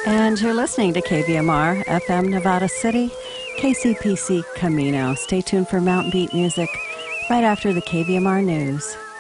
And you're listening to KVMR, FM Nevada City, KCPC Camino. Stay tuned for Mountain Beat music right after the KVMR news.